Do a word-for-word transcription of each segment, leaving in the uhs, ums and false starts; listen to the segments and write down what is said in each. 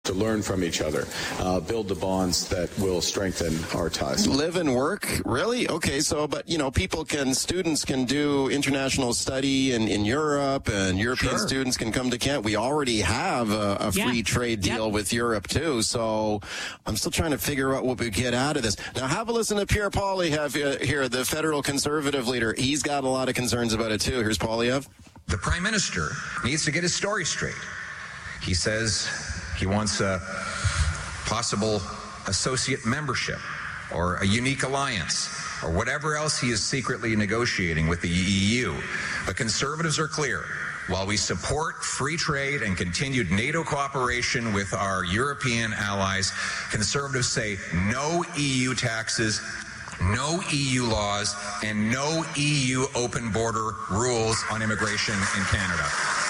to learn from each other, uh, build the bonds that will strengthen our ties. Live and work? Really? Okay, so, but, you know, people can, students can do international study in, in Europe, and European Sure. students can come to Kent. We already have a, a free Yeah. trade deal Yep. with Europe, too, so I'm still trying to figure out what we get out of this. Now, have a listen to Pierre Poilievre uh, here, the federal conservative leader. He's got a lot of concerns about it, too. Here's Poilievre. The Prime Minister needs to get his story straight. He says he wants a possible associate membership or a unique alliance or whatever else he is secretly negotiating with the E U. The Conservatives are clear. While we support free trade and continued NATO cooperation with our European allies, Conservatives say no E U taxes, no E U laws, and no E U open border rules on immigration in Canada.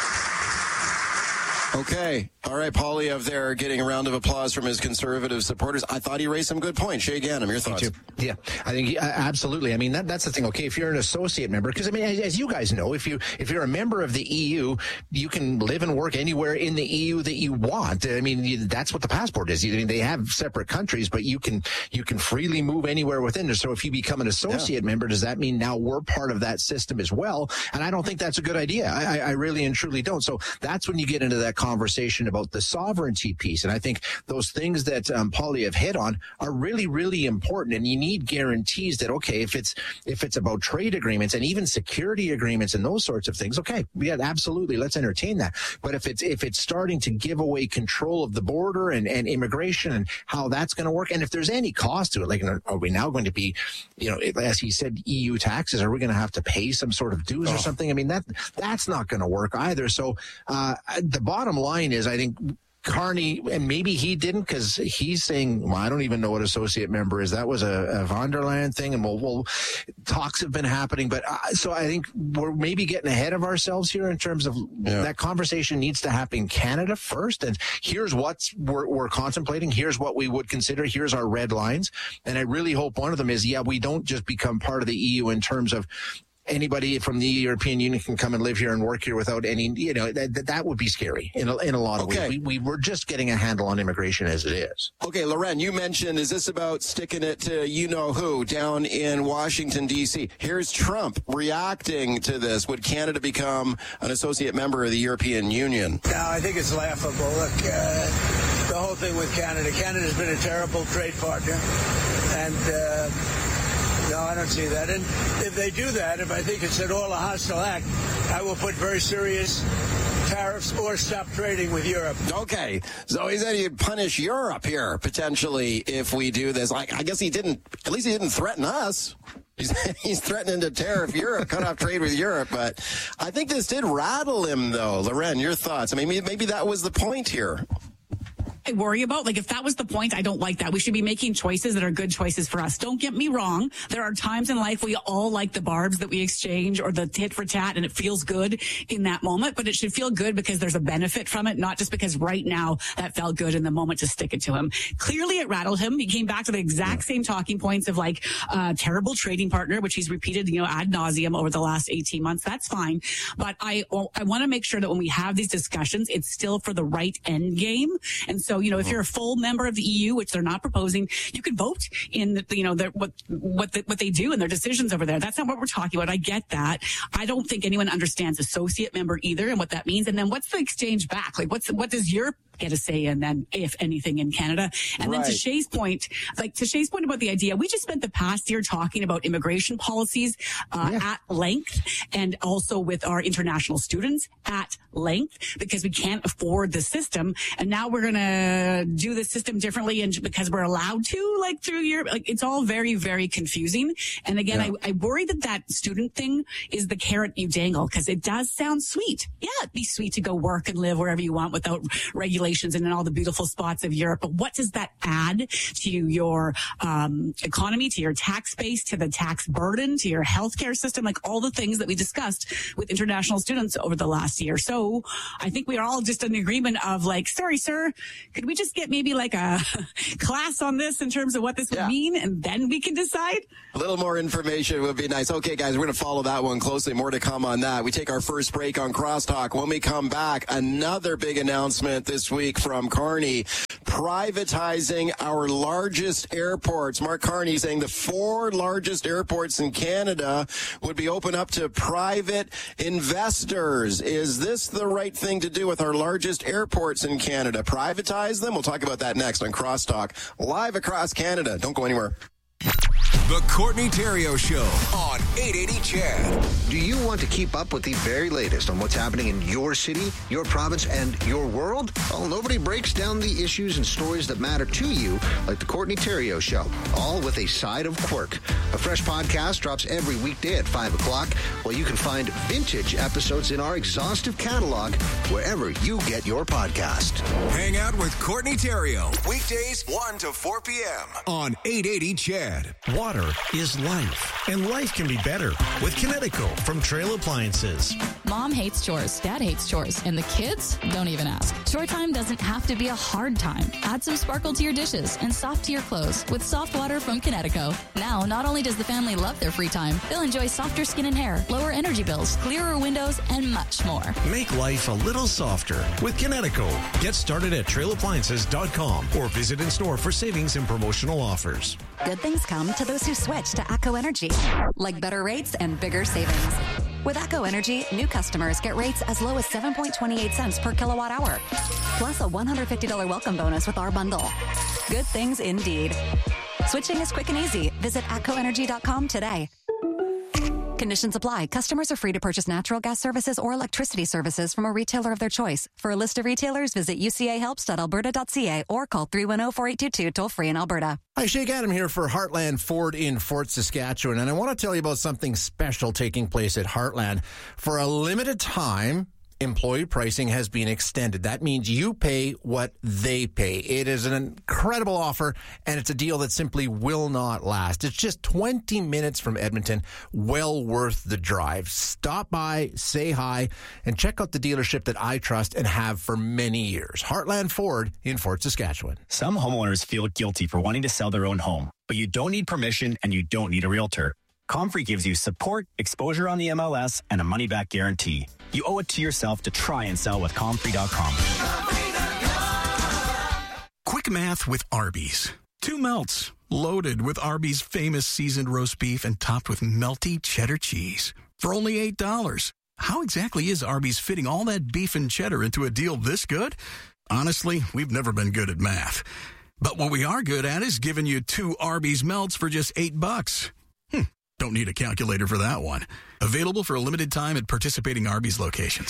Okay. All right, Poilievre there getting a round of applause from his conservative supporters. I thought he raised some good points. Shay Ganem, your thoughts? Yeah, I think uh, absolutely. I mean, that, that's the thing. Okay, if you're an associate member, because I mean, as, as you guys know, if you if you're a member of the E U, you can live and work anywhere in the E U that you want. I mean, you, that's what the passport is. I mean, they have separate countries, but you can you can freely move anywhere within there. So if you become an associate yeah. member, does that mean now we're part of that system as well? And I don't think that's a good idea. I, I really and truly don't. So that's when you get into that conversation about the sovereignty piece. And I think those things that um, Poilievre hit on are really, really important. And you need guarantees that, okay, if it's if it's about trade agreements and even security agreements and those sorts of things, okay, yeah, absolutely, let's entertain that. But if it's if it's starting to give away control of the border and, and immigration and how that's going to work, and if there's any cost to it, like are we now going to be, you know, as he said, E U taxes, are we going to have to pay some sort of dues oh. or something? I mean, that that's not going to work either. So uh, the bottom line is, I think Carney, and maybe he didn't because he's saying, well, I don't even know what associate member is. That was a, a von der Leyen thing, and we'll, we'll, talks have been happening. But uh, so I think we're maybe getting ahead of ourselves here in terms of yeah. that conversation needs to happen in Canada first. And here's what we're, we're contemplating. Here's what we would consider. Here's our red lines. And I really hope one of them is, yeah, we don't just become part of the E U in terms of anybody from the European Union can come and live here and work here without any, you know, that, that would be scary in a, in a lot of okay. ways. We, we, we're just getting a handle on immigration as it is. Okay, Loren, you mentioned, is this about sticking it to you-know-who down in Washington, D C? Here's Trump reacting to this. Would Canada become an associate member of the European Union? No, I think it's laughable. Look, uh, the whole thing with Canada. Canada's been a terrible trade partner, and uh, no, I don't see that. And if they do that, if I think it's at all a hostile act, I will put very serious tariffs or stop trading with Europe. Okay. So he said he'd punish Europe here, potentially, if we do this. Like, I guess he didn't, at least he didn't threaten us. He's, he's threatening to tariff Europe, cut off trade with Europe. But I think this did rattle him, though. Loren, your thoughts? I mean, maybe that was the point here. I worry about, like, if that was the point, I don't like that. We should be making choices that are good choices for us. Don't get me wrong. There are times in life we all like the barbs that we exchange or the tit for tat, and it feels good in that moment, but it should feel good because there's a benefit from it, not just because right now that felt good in the moment to stick it to him. Clearly it rattled him. He came back to the exact same talking points of, like, uh, terrible trading partner, which he's repeated, you know, ad nauseum over the last eighteen months. That's fine. But I, I want to make sure that when we have these discussions, it's still for the right end game. And so, you know, if you're a full member of the E U, which they're not proposing, you can vote in the, you know, their, what what the, what they do and their decisions over there. That's not what we're talking about. I get that. I don't think anyone understands associate member either and what that means. And then what's the exchange back? Like, what's what does Europe get a say in then, if anything, in Canada? And right. then to Shay's point, like to Shay's point about the idea, we just spent the past year talking about immigration policies uh, yeah. at length, and also with our international students at length, because we can't afford the system. And now we're going to do the system differently, and because we're allowed to, like through Europe, like it's all very, very confusing. And again, yeah. I, I worry that that student thing is the carrot you dangle, because it does sound sweet. Yeah, it'd be sweet to go work and live wherever you want without regulations and in all the beautiful spots of Europe. But what does that add to your um, economy, to your tax base, to the tax burden, to your healthcare system, like all the things that we discussed with international students over the last year? So I think we are all just in agreement of, like, sorry, sir, could we just get maybe like a class on this in terms of what this would yeah. mean, and then we can decide? A little more information would be nice. Okay, guys, we're going to follow that one closely. More to come on that. We take our first break on Crosstalk. When we come back, another big announcement this week. week from Carney, privatizing our largest airports. Mark Carney saying the four largest airports in Canada would be open up to private investors. Is this the right thing to do with our largest airports in Canada? Privatize them? We'll talk about that next on Crosstalk, live across Canada. Don't go anywhere. The Courtney Theriault Show on eight eighty C H E D. Do you want to keep up with the very latest on what's happening in your city, your province, and your world? Well, nobody breaks down the issues and stories that matter to you like the Courtney Theriault Show, all with a side of quirk. A fresh podcast drops every weekday at five o'clock, while you can find vintage episodes in our exhaustive catalog wherever you get your podcast. Hang out with Courtney Theriault, weekdays one to four p.m. on eight eighty C H E D. Water is life, and life can be better with Kinetico from Trail Appliances. Mom hates chores, Dad hates chores, and the kids don't even ask. Chore time doesn't have to be a hard time. Add some sparkle to your dishes and soft to your clothes with soft water from Kinetico. Now, not only does the family love their free time, they'll enjoy softer skin and hair, lower energy bills, clearer windows, and much more. Make life a little softer with Kinetico. Get started at trail appliances dot com or visit in store for savings and promotional offers. Good things come to those who switch to ACO Energy, like better rates and bigger savings. With ACO Energy, new customers get rates as low as seven point two eight cents per kilowatt hour, plus a one hundred fifty dollars welcome bonus with our bundle. Good things indeed. Switching is quick and easy. Visit A C O energy dot com today. Conditions apply. Customers are free to purchase natural gas services or electricity services from a retailer of their choice. For a list of retailers, visit u c a helps dot alberta dot c a or call three one zero, four eight two two, toll free in Alberta. Hi, Shake Adam here for Heartland Ford in Fort Saskatchewan, and I want to tell you about something special taking place at Heartland. For a limited time, employee pricing has been extended. That means you pay what they pay. It is an incredible offer, and it's a deal that simply will not last. It's just twenty minutes from Edmonton, well worth the drive. Stop by, say hi, and check out the dealership that I trust and have for many years. Heartland Ford in Fort Saskatchewan. Some homeowners feel guilty for wanting to sell their own home, but you don't need permission and you don't need a realtor. Comfrey gives you support, exposure on the M L S, and a money-back guarantee. You owe it to yourself to try and sell with Comfrey dot com. Quick math with Arby's. Two melts, loaded with Arby's famous seasoned roast beef and topped with melty cheddar cheese for only eight dollars. How exactly is Arby's fitting all that beef and cheddar into a deal this good? Honestly, we've never been good at math. But what we are good at is giving you two Arby's melts for just eight bucks. Hmm. Don't need a calculator for that one. Available for a limited time at participating Arby's locations.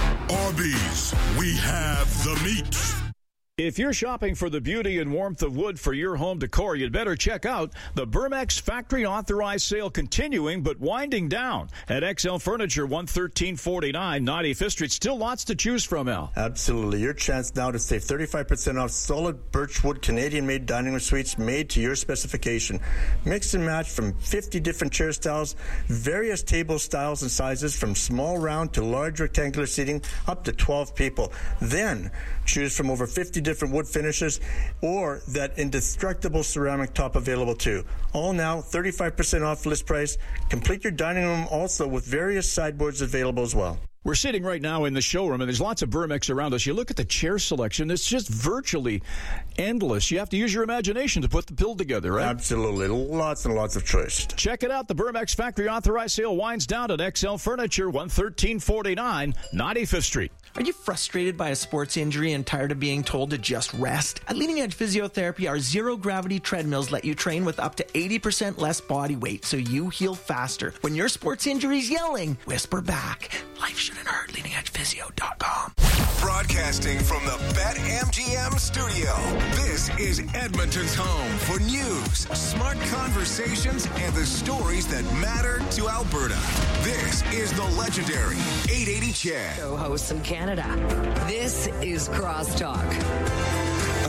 Arby's, we have the meat. If you're shopping for the beauty and warmth of wood for your home decor, you'd better check out the Burmex Factory Authorized Sale continuing but winding down at X L Furniture, one thirteen forty-nine, ninety-fifth Street. Still lots to choose from, Al. Absolutely. Your chance now to save thirty-five percent off solid birchwood Canadian-made dining room suites made to your specification. Mix and match from fifty different chair styles, various table styles and sizes from small round to large rectangular seating up to twelve people. Then choose from over fifty different wood finishes or that indestructible ceramic top available too. All now thirty-five percent off list price. Complete your dining room also with various sideboards available as well. We're sitting right now in the showroom, and there's lots of Burmex around us. You look at the chair selection, it's just virtually endless. You have to use your imagination to put the build together, right? Absolutely. Lots and lots of choice. Check it out. The Burmex Factory Authorized Sale winds down at X L Furniture, one thirteen forty-nine, ninety-fifth Street. Are you frustrated by a sports injury and tired of being told to just rest? At Leading Edge Physiotherapy, our zero-gravity treadmills let you train with up to eighty percent less body weight so you heal faster. When your sports injury's yelling, whisper back. Life shouldn't hurt. leading edge physio dot com. Broadcasting from the BetMGM studio, this is Edmonton's home for news, smart conversations, and the stories that matter to Alberta. This is the legendary eight eighty C H E D. Show hosts of Canada. This is Crosstalk. All right, welcome back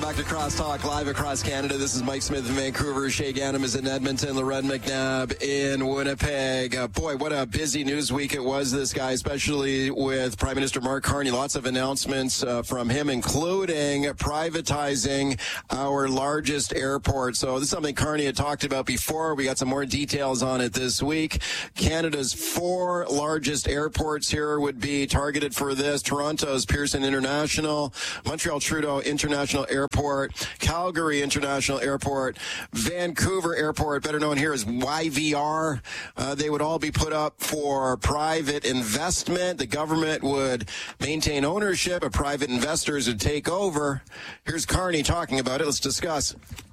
back to Crosstalk live across Canada. This is Mike Smith in Vancouver. Shay Ganem is in Edmonton. Loren McNabb in Winnipeg. Uh, boy, what a busy news week it was, this guy, especially with Prime Minister Mark Carney. Lots of announcements uh, from him, including privatizing our largest airport. So this is something Carney had talked about before. We got some more details on it this week. Canada's four largest airports here would be targeted for this. Toronto's Pearson International, Montreal Trudeau International Airport, Calgary International Airport, Vancouver Airport, better known here as Y V R. Uh, they would all be put up for private investment. The government would maintain ownership, but private investors would take over. Here's Carney talking about it. Let's discuss.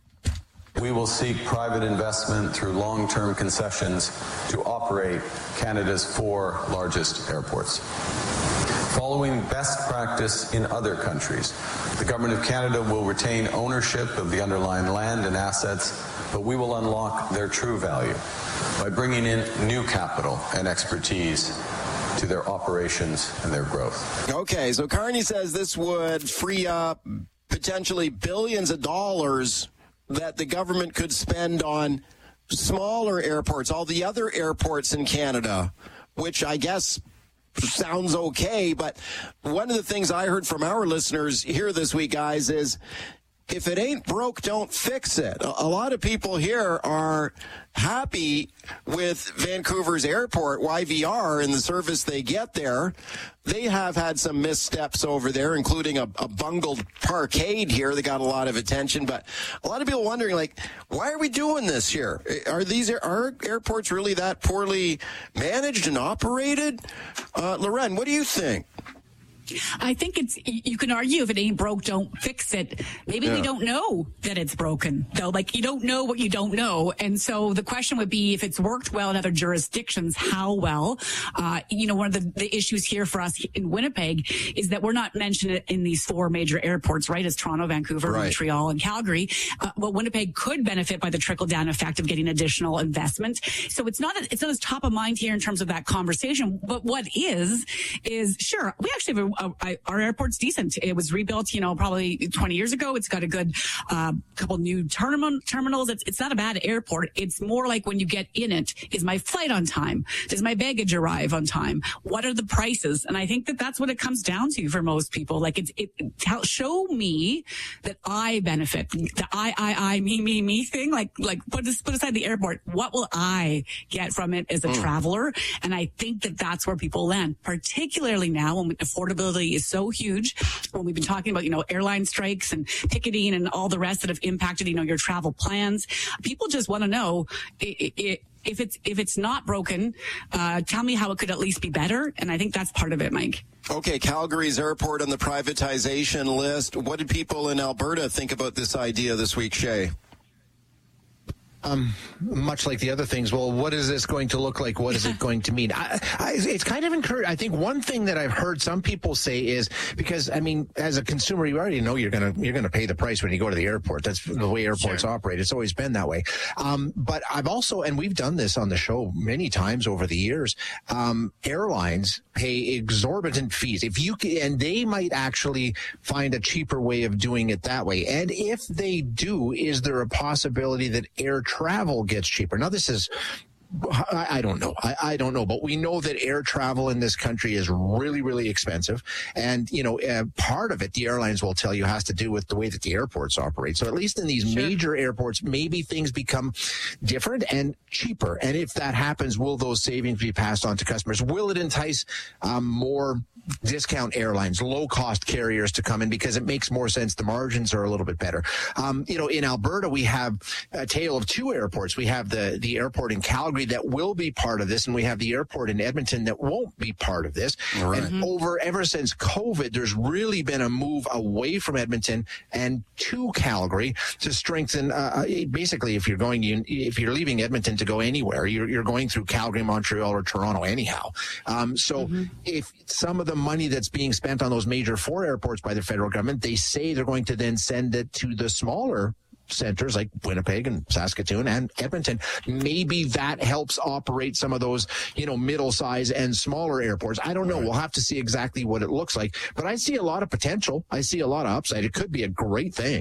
We will seek private investment through long-term concessions to operate Canada's four largest airports. Following best practice in other countries, the Government of Canada will retain ownership of the underlying land and assets, but we will unlock their true value by bringing in new capital and expertise to their operations and their growth. Okay, so Carney says this would free up potentially billions of dollars that the government could spend on smaller airports, all the other airports in Canada, which I guess sounds okay, but one of the things I heard from our listeners here this week, guys, is if it ain't broke, don't fix it. A lot of people here are happy with Vancouver's airport, Y V R, and the service they get there. They have had some missteps over there, including a, a bungled parkade here that got a lot of attention. But a lot of people wondering, like, why are we doing this here? Are these are airports really that poorly managed and operated? Uh, Loren, what do you think? I think it's, you can argue if it ain't broke, don't fix it. Maybe yeah. we don't know that it's broken, though. Like, you don't know what you don't know. And so the question would be, if it's worked well in other jurisdictions, how well? Uh, you know, one of the, the issues here for us in Winnipeg is that we're not mentioned in these four major airports, right? As Toronto, Vancouver, right. Montreal, and Calgary. Uh, well, Winnipeg could benefit by the trickle-down effect of getting additional investment. So it's not, it's not as top of mind here in terms of that conversation. But what is, is sure, we actually have a Uh, I, our airport's decent. It was rebuilt, you know, probably twenty years ago. It's got a good uh, couple new terminal, terminals. It's, it's not a bad airport. It's more like when you get in it, is my flight on time? Does my baggage arrive on time? What are the prices? And I think that that's what it comes down to for most people. Like, it's, it, tell, show me that I benefit. The I, I, I, me, me, me thing. Like, like put, this, put aside the airport. What will I get from it as a mm. traveler? And I think that that's where people land, particularly now when affordability is so huge. When we've been talking about, you know, airline strikes and picketing and all the rest that have impacted, you know, your travel plans. People just want to know it, it, if it's if it's not broken, uh, tell me how it could at least be better. And I think that's part of it, Mike. Okay, Calgary's airport on the privatization list. What did people in Alberta think about this idea this week, Shay? Um, much like the other things, well, what is this going to look like? What is it going to mean? I, I, it's kind of encouraging. I think one thing that I've heard some people say is, because, I mean, as a consumer, you already know you're going to you're going to pay the price when you go to the airport. That's the way airports sure. operate. It's always been that way. Um, but I've also, and we've done this on the show many times over the years, um, airlines pay exorbitant fees. If you can, and they might actually find a cheaper way of doing it that way. And if they do, is there a possibility that air travel gets cheaper? Now, this is, I, I don't know. I, I don't know. But we know that air travel in this country is really, really expensive. And, you know, uh, part of it, the airlines will tell you, has to do with the way that the airports operate. So at least in these sure. major airports, maybe things become different and cheaper. And if that happens, will those savings be passed on to customers? Will it entice um, more discount airlines, low-cost carriers to come in, because it makes more sense? The margins are a little bit better. Um, you know, in Alberta, we have a tale of two airports. We have the, the airport in Calgary that will be part of this, and we have the airport in Edmonton that won't be part of this. Right. And over, ever since COVID, there's really been a move away from Edmonton and to Calgary to strengthen, uh, basically, if you're going, if you're leaving Edmonton to go anywhere, you're, you're going through Calgary, Montreal, or Toronto anyhow. Um, so mm-hmm. if some of the money that's being spent on those major four airports by the federal government, they say they're going to then send it to the smaller centers like Winnipeg and Saskatoon and Edmonton. Maybe that helps operate some of those, you know, middle size and smaller airports. I don't know. We'll have to see exactly what it looks like. But I see a lot of potential. I see a lot of upside. It could be a great thing.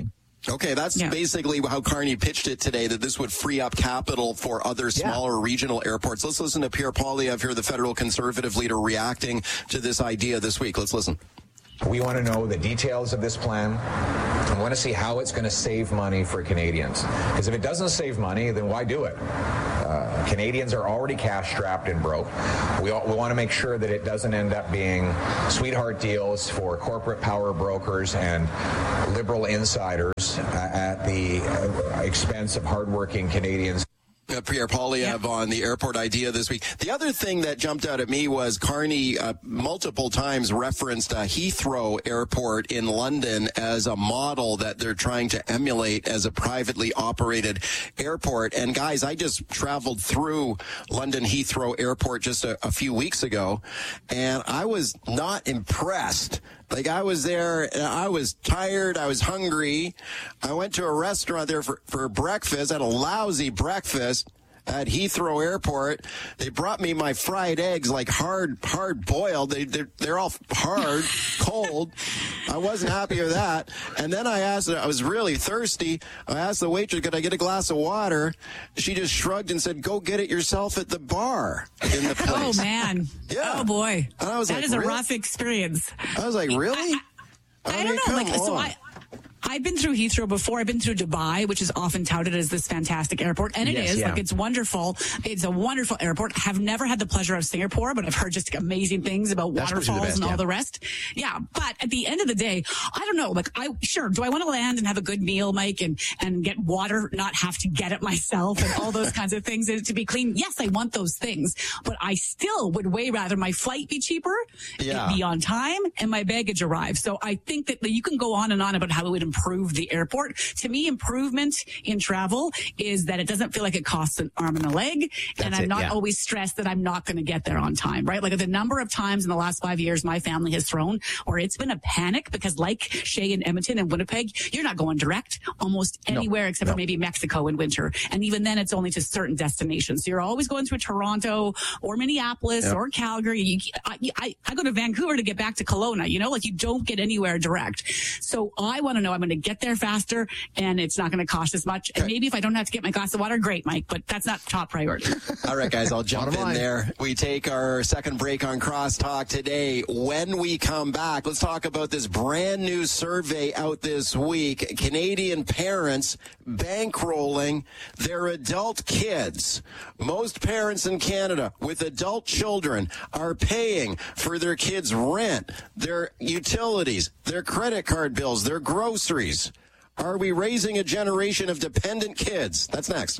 Okay, that's Yeah. basically how Carney pitched it today, that this would free up capital for other smaller yeah. regional airports. Let's listen to Pierre Poilievre here, the federal Conservative leader, reacting to this idea this week. Let's listen. We want to know the details of this plan. We want to see how it's going to save money for Canadians. Because if it doesn't save money, then why do it? Uh, Canadians are already cash-strapped and broke. We, all, we want to make sure that it doesn't end up being sweetheart deals for corporate power brokers and liberal insiders uh, at the uh, expense of hardworking Canadians. Uh, Pierre Poilievre yep. on the airport idea this week. The other thing that jumped out at me was Carney uh, multiple times referenced uh, Heathrow Airport in London as a model that they're trying to emulate as a privately operated airport. And guys, I just traveled through London Heathrow Airport just a, a few weeks ago, and I was not impressed. Like, I was there, and I was tired, I was hungry. I went to a restaurant there for, for breakfast, had a lousy breakfast at Heathrow Airport. They brought me my fried eggs, like hard, hard boiled. They, they're, they're all hard, cold. I wasn't happy with that. And then I asked, I was really thirsty. I asked the waitress, could I get a glass of water? She just shrugged and said, go get it yourself at the bar in the place. Oh, man. Yeah. Oh, boy. And I was that like, is a really? rough experience. I was like, really? I, I, I, I mean, don't know. Like, on. so I. I've been through Heathrow before. I've been through Dubai, which is often touted as this fantastic airport. And it yes, is. Yeah. Like, it's wonderful. It's a wonderful airport. I have never had the pleasure of Singapore, but I've heard just amazing things about That's waterfalls best, and all yeah. the rest. Yeah. But at the end of the day, I don't know. Like, I, sure, do I want to land and have a good meal, Mike, and, and get water, not have to get it myself and all those kinds of things to be clean? Yes, I want those things, but I still would way rather my flight be cheaper, yeah. it be on time, and my baggage arrive. So I think that you can go on and on about how it would improve the airport. To me, improvement in travel is that it doesn't feel like it costs an arm and a leg. That's and I'm it, not yeah. always stressed that I'm not going to get there on time, right? Like the number of times in the last five years my family has thrown where it's been a panic because like Shay and Edmonton and Winnipeg, you're not going direct almost anywhere no, except no. for maybe Mexico in winter. And even then it's only to certain destinations. So you're always going through Toronto or Minneapolis yep. or Calgary. You, I, I, I go to Vancouver to get back to Kelowna, you know, like you don't get anywhere direct. So I want to know I'm going to get there fast. And it's not going to cost as much. And maybe if I don't have to get my glass of water, great, Mike, but that's not top priority. All right, guys, I'll jump in there. We take our second break on Crosstalk today. When we come back, let's talk about this brand new survey out this week. Canadian parents bankrolling their adult kids. Most parents in Canada with adult children are paying for their kids' rent, their utilities, their credit card bills, their groceries. Are we raising a generation of dependent kids? That's next.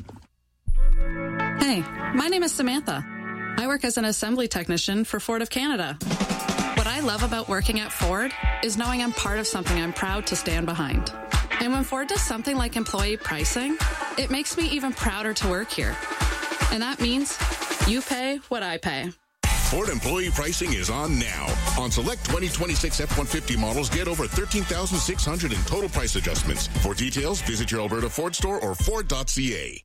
Hey, my name is Samantha. I work as an assembly technician for Ford of Canada. What I love about working at Ford is knowing I'm part of something I'm proud to stand behind. And when Ford does something like employee pricing, it makes me even prouder to work here. And that means you pay what I pay. Ford employee pricing is on now. On select twenty twenty-six F one fifty models, get over thirteen thousand six hundred in total price adjustments. For details, visit your Alberta Ford store or Ford dot C A.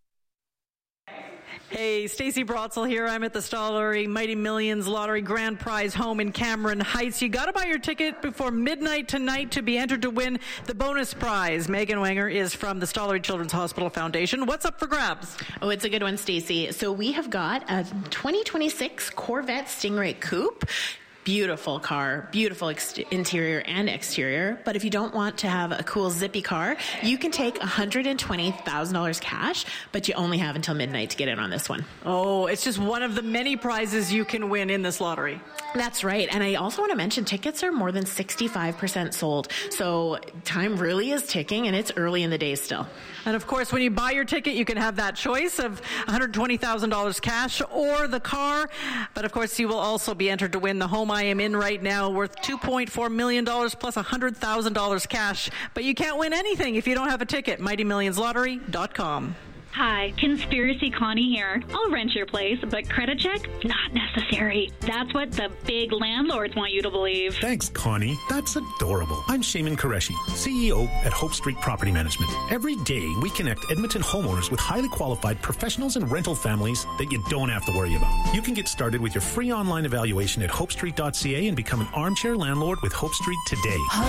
Hey, Stacey Brotzel here. I'm at the Stollery Mighty Millions Lottery Grand Prize home in Cameron Heights. You got to buy your ticket before midnight tonight to be entered to win the bonus prize. Megan Wenger is from the Stollery Children's Hospital Foundation. What's up for grabs? Oh, it's a good one, Stacey. So we have got a twenty twenty-six Corvette Stingray Coupe. Beautiful car, beautiful ex- interior and exterior. But if you don't want to have a cool zippy car, you can take one hundred twenty thousand dollars cash, but you only have until midnight to get in on this one. Oh, it's just one of the many prizes you can win in this lottery. That's right. And I also want to mention tickets are more than sixty-five percent sold. So time really is ticking, and it's early in the day still. And of course, when you buy your ticket, you can have that choice of one hundred twenty thousand dollars cash or the car. But of course, you will also be entered to win the home I am in right now, worth two point four million dollars plus one hundred thousand dollars cash. But you can't win anything if you don't have a ticket. mighty millions lottery dot com. Hi, Conspiracy Connie here. I'll rent your place, but credit check? Not necessary. That's what the big landlords want you to believe. Thanks, Connie. That's adorable. I'm Shaman Qureshi, C E O at Hope Street Property Management. Every day, we connect Edmonton homeowners with highly qualified professionals and rental families that you don't have to worry about. You can get started with your free online evaluation at hope street dot c a and become an armchair landlord with Hope Street today.